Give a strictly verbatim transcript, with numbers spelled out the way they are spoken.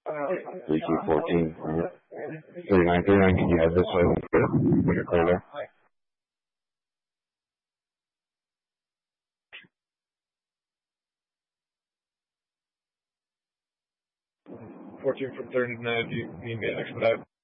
three two fourteen. thirty-nine, thirty-nine, can you head this way when you're, when you're clear there? fourteen from thirty-nine, do you need me to expedite?